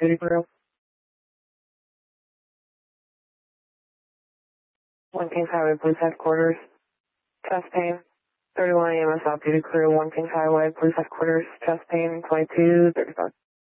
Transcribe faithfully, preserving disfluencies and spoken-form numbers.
off-duty crew. One Kings Highway Police Headquarters. Chest pain. thirty-one E M S off-duty crew, One Kings Highway Police Headquarters. Chest pain, twenty-two thirty-five.